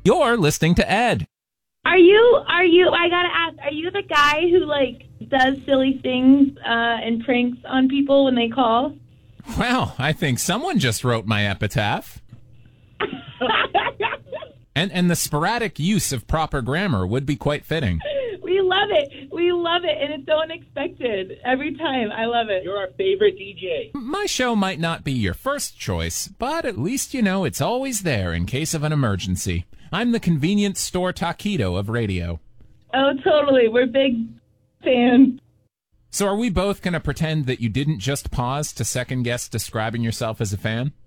You're listening to Ed. I gotta ask, are you the guy who, does silly things and pranks on people when they call? Well, I think someone just wrote my epitaph. And the sporadic use of proper grammar would be quite fitting. We love it. We love it, and it's so unexpected. Every time. I love it. You're our favorite DJ. My show might not be your first choice, but at least you know it's always there in case of an emergency. I'm the convenience store taquito of radio. Oh, totally. We're big fans. So are we both going to pretend that you didn't just pause to second-guess describing yourself as a fan?